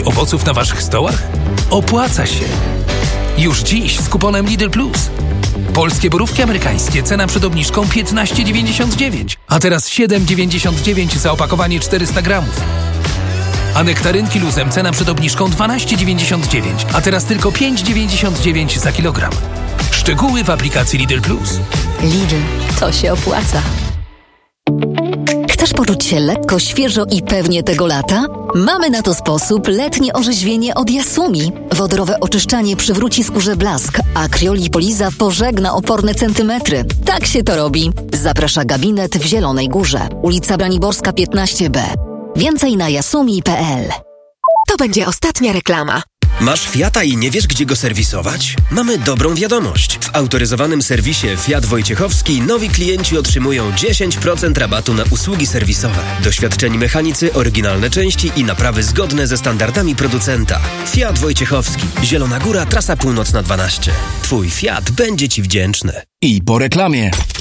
większość owoców na waszych stołach? Opłaca się! Już dziś z kuponem Lidl Plus. Polskie borówki amerykańskie, cena przed obniżką 15,99, a teraz 7,99 za opakowanie 400 gramów. A nektarynki luzem, cena przed obniżką 12,99, a teraz tylko 5,99 za kilogram. Szczegóły w aplikacji Lidl Plus. Lidl, to się opłaca. Chcesz poczuć się lekko, świeżo i pewnie tego lata? Mamy na to sposób: letnie orzeźwienie od Yasumi. Wodorowe oczyszczanie przywróci skórze blask, a Criolipoliza pożegna oporne centymetry. Tak się to robi. Zaprasza gabinet w Zielonej Górze. Ulica Braniborska 15B. Więcej na yasumi.pl. To będzie ostatnia reklama. Masz Fiata i nie wiesz, gdzie go serwisować? Mamy dobrą wiadomość. W autoryzowanym serwisie Fiat Wojciechowski nowi klienci otrzymują 10% rabatu na usługi serwisowe. Doświadczeni mechanicy, oryginalne części i naprawy zgodne ze standardami producenta. Fiat Wojciechowski. Zielona Góra, trasa północna 12. Twój Fiat będzie Ci wdzięczny. I po reklamie.